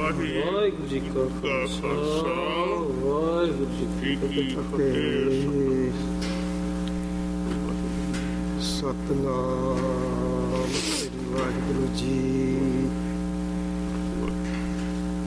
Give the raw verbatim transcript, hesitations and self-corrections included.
ਵਾਹਿਗੁਰੂ ਜੀ ਕਾ ਖਾਲਸਾ ਵਾਹਿਗੁਰੂ ਜੀ ਕੀ ਫਤਿਹ। ਸਤਿਨਾਮ ਸ੍ਰੀ ਵਾਹਿਗੁਰੂ ਜੀ।